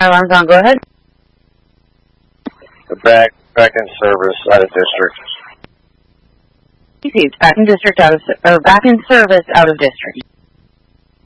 Alarm's on, go ahead. Back in service out of district. Received. Back in district back in service out of district.